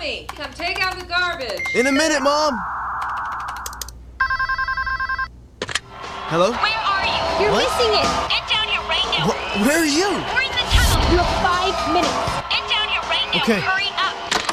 Tommy, come take out the garbage. In a minute, Mom. Hello? Where are you? You're What? missing it. Get down here right now. Where are you? We're in the tunnel. You have 5 minutes. Get down here right now. Okay. Hurry